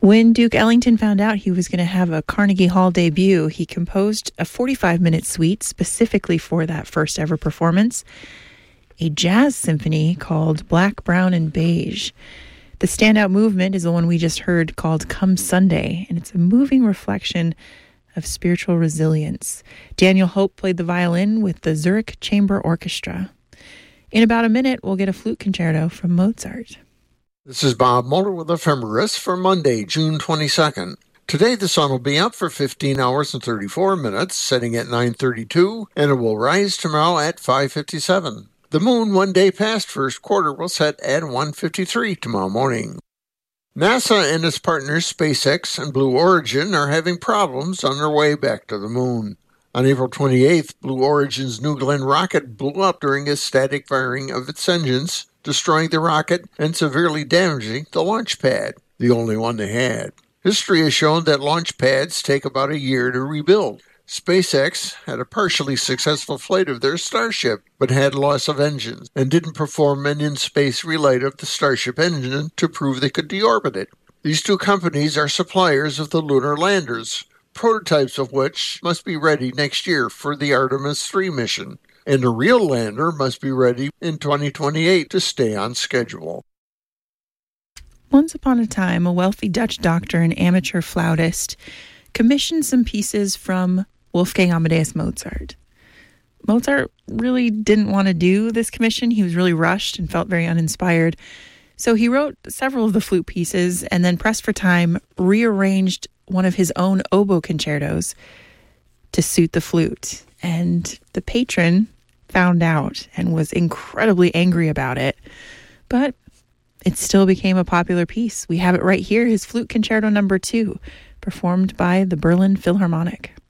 When Duke Ellington found out he was going to have a Carnegie Hall debut, he composed a 45-minute suite specifically for that first ever performance, a jazz symphony called Black, Brown, and Beige. The standout movement is the one we just heard called Come Sunday, and it's a moving reflection of spiritual resilience. Daniel Hope played the violin with the Zurich Chamber Orchestra. In about a minute, we'll get a flute concerto from Mozart. This is Bob Muller with Ephemeris for Monday, June 22nd. Today the sun will be up for 15 hours and 34 minutes, setting at 9:32, and it will rise tomorrow at 5:57. The moon 1 day past first quarter will set at 1:53 tomorrow morning. NASA and its partners SpaceX and Blue Origin are having problems on their way back to the moon. On April 28th, Blue Origin's New Glenn rocket blew up during a static firing of its engines, destroying the rocket and severely damaging the launch pad, the only one they had. History has shown that launch pads take about a year to rebuild. SpaceX had a partially successful flight of their Starship, but had loss of engines and didn't perform an in-space relight of the Starship engine to prove they could deorbit it. These two companies are suppliers of the lunar landers, prototypes of which must be ready next year for the Artemis 3 mission. And a real lander must be ready in 2028 to stay on schedule. Once upon a time, a wealthy Dutch doctor and amateur flautist commissioned some pieces from Wolfgang Amadeus Mozart. Mozart really didn't want to do this commission. He was really rushed and felt very uninspired. So he wrote several of the flute pieces and then, pressed for time, rearranged one of his own oboe concertos to suit the flute. And the patron found out and was incredibly angry about it. But it still became a popular piece. We have it right here, his Flute Concerto No. 2, performed by the Berlin Philharmonic.